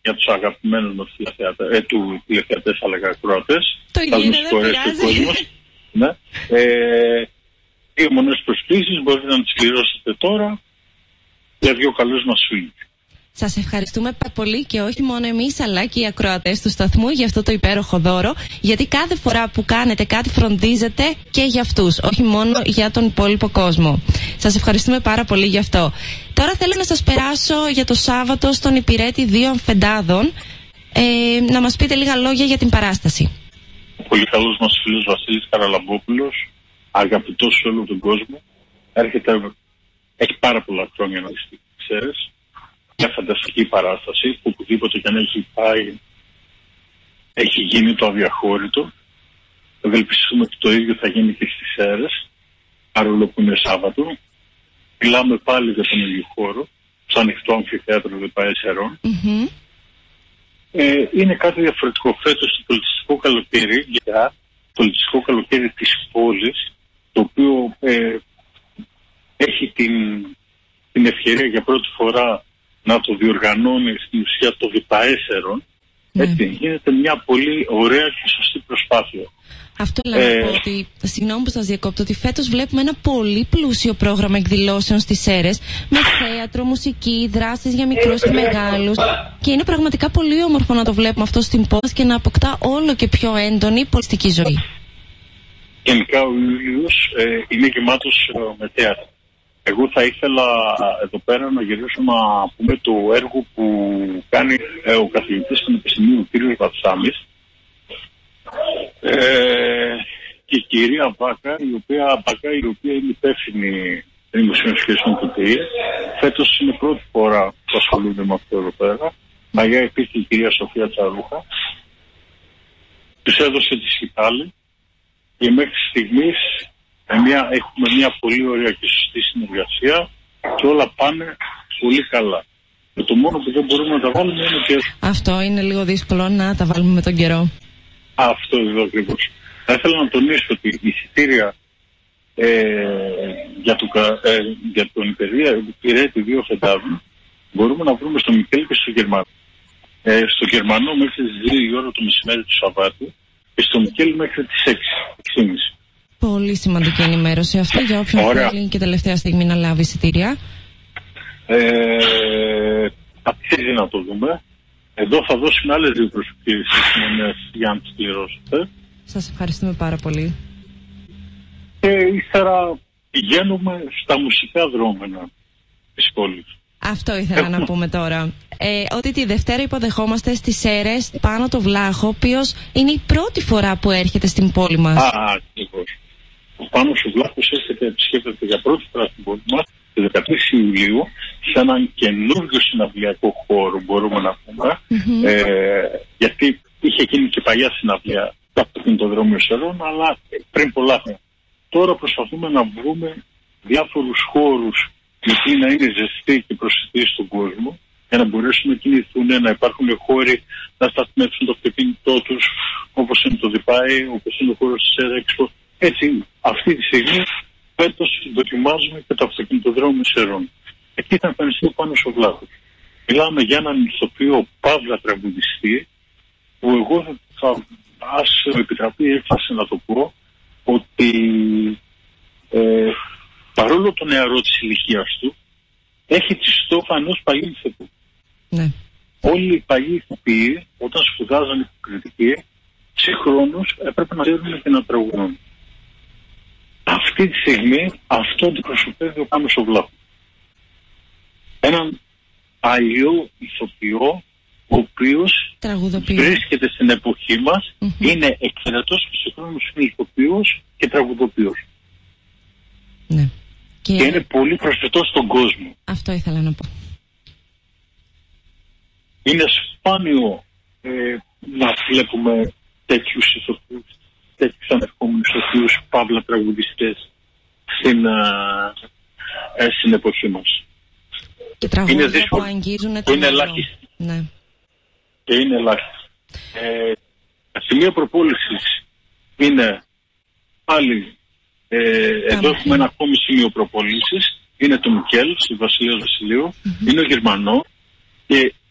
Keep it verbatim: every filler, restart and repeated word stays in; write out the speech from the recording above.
για τους αγαπημένους μας τηλεθεατές, ε, του τηλεθεατές αλλά και ακροατές. Το ίδιο δεν πειράζει. Ναι. Ε, δύο μονές προσκλήσεις μπορείτε να τις πληρώσετε τώρα για δύο καλούς μας φίλους. Σας ευχαριστούμε πολύ και όχι μόνο εμείς αλλά και οι ακροατές του σταθμού για αυτό το υπέροχο δώρο, γιατί κάθε φορά που κάνετε κάτι φροντίζετε και για αυτούς, όχι μόνο για τον υπόλοιπο κόσμο. Σας ευχαριστούμε πάρα πολύ γι' αυτό. Τώρα θέλω να σας περάσω για το Σάββατο στον Υπηρέτη δύο Αμφεντάδων, ε, να μας πείτε λίγα λόγια για την παράσταση. Ο πολύ καλός μας φίλος Βασίλης Καραλαμπόπουλος, αγαπητός σε όλο τον κόσμο, έρχεται, έχει πάρα πολλά χρόνια να δει, ξέρεις. Μια φανταστική παράσταση που οπουδήποτε και αν έχει πάει έχει γίνει το αδιαχώρητο. Ευελπιστούμε ότι το ίδιο θα γίνει και στις Σέρρες, παρόλο που είναι Σάββατο. Μιλάμε πάλι για τον ίδιο χώρο, στο ανοιχτό αμφιθέατρο ΔΠΑΕ Σερών. Mm-hmm. Ε, είναι κάτι διαφορετικό φέτος το πολιτιστικό καλοκαίρι, για το πολιτιστικό καλοκαίρι της πόλης, το οποίο ε, έχει την, την ευκαιρία για πρώτη φορά να το διοργανώνει στην ουσία το ΔΠΑΕ Σερών. Ναι. Έτσι, γίνεται μια πολύ ωραία και σωστή προσπάθεια. Αυτό λέω ε... να πω ότι, συγγνώμη που σας διακόπτω, ότι φέτος βλέπουμε ένα πολύ πλούσιο πρόγραμμα εκδηλώσεων στις Σέρρες, με θέατρο, μουσική, δράσεις για μικρούς και μεγάλους, και είναι πραγματικά πολύ όμορφο να το βλέπουμε αυτό στην πόλη και να αποκτά όλο και πιο έντονη πολιτική ζωή. Γενικά ο Ιούλιος ε, είναι γεμάτος ε, με θέατρο. Εγώ θα ήθελα εδώ πέρα να γυρίσουμε να πούμε το έργο που κάνει ε, ο καθηγητής του Πανεπιστημίου, ο κ. Βατσάμις, ε, και η κυρία Μπάκα, η οποία, Μπάκα, η οποία είναι υπεύθυνη δημοσίων σχέσεων του ΤΕΙ. Φέτος είναι πρώτη φορά που ασχολούνται με αυτό εδώ πέρα. Μαγιά υπήρχε η κυρία Σοφία Τσαρούχα. Τους έδωσε τη σκητάλη και μέχρι στιγμής Μια, έχουμε μια πολύ ωραία και σωστή συνεργασία και όλα πάνε πολύ καλά. Και το μόνο που δεν μπορούμε να τα βάλουμε είναι και... Αυτό είναι λίγο δύσκολο να τα βάλουμε με τον καιρό. Αυτό εδώ ακριβώς. Θα ήθελα να τονίσω ότι η εισιτήρια ε, για, το, ε, για τον Υπηρέτη δύο Αμφεντάδων μπορούμε να βρούμε στο Μικέλ και στο Γερμανό. Ε, στο Γερμανό μέχρι τις δύο η ώρα το μεσημέρι του Σαββάτου και στο Μικέλ μέχρι τις έξι και μισή. Πολύ σημαντική ενημέρωση αυτή για όποιον θέλει και τελευταία στιγμή να λάβει εισιτήρια. Ε, αξίζει να το δούμε. Εδώ θα δώσουμε άλλες δύο προσωπικές μονές για να τις πληρώσετε. Σας ευχαριστούμε πάρα πολύ. Και ύστερα πηγαίνουμε στα μουσικά δρόμενα της πόλης. Αυτό ήθελα Έχουμε. να πούμε τώρα. Ε, ότι τη Δευτέρα υποδεχόμαστε στις Σέρρες Πάνο το Βλάχο, ο οποίος είναι η πρώτη φορά που έρχεται στην πόλη μας. Α, ακριβώς. Ο Πάνος ο Βλάχος έρχεται, επισκέπτεται για πρώτη φορά στην πόλη μας τη δεκατρείς Ιουλίου σε έναν καινούργιο συναυλιακό χώρο, μπορούμε να πούμε. Mm-hmm. Ε, γιατί είχε γίνει και παλιά συναυλία από το κινητοδρόμιο Σερών, αλλά πριν πολλά χρόνια. Τώρα προσπαθούμε να βρούμε διάφορους χώρους οι οποίοι να είναι ζεστοί και προσιτοί στον κόσμο, για να μπορέσουν να κινηθούν, να υπάρχουν χώροι να σταθμεύσουν το αυτοκίνητό τους, όπως είναι το ΔΠΑΕ, όπως είναι ο χώρος της ΕΡΕΞΠΟ. Έτσι, αυτή τη στιγμή φέτος δοκιμάζουμε και το αυτοκινητοδρόμιο Σερών. Εκεί θα εμφανιστεί ο Πάνος ο Βλάχος. Μιλάμε για έναν ηθοποιό παύλα τραγουδιστή, που εγώ θα, ας μου επιτραπεί η έκφραση να το πω, ότι ε, παρόλο το νεαρό της ηλικίας του, έχει τη στόφα ενός παλιού ηθοποιού. Ναι. Όλοι οι παλιοί ηθοποιοί, όταν σπουδάζαν υποκριτική, συγχρόνως έπρεπε να ξέρουν και να τραγουδούν. Αυτή τη στιγμή αυτό αντιπροσωπεύει ο Πάνος ο Βλάχος. Έναν παλιό ηθοποιό, ο οποίος βρίσκεται στην εποχή μας, mm-hmm. είναι εξαιρετός και συγχρόνως είναι ηθοποιός και τραγουδοποιός. Ναι. Και... και είναι πολύ προσιτός στον κόσμο. Αυτό ήθελα να πω. Είναι σπάνιο ε, να βλέπουμε τέτοιους ηθοποιούς, τέτοιους ανερχόμενους ηθοποιούς, παύλα τραγουδιστές στην, ε, στην εποχή μας. Και τραγούδια είναι που αγγίζουν το είναι ελάχιστη. Ναι. Και είναι ελάχιστη. Ε, τα σημεία προπόλησης είναι πάλι ε, εδώ έχουμε ένα ακόμη σημείο προπόλησης. Είναι το Μικέλ στη Βασιλεία Βασιλείου. Mm-hmm. Είναι ο Γερμανό. Και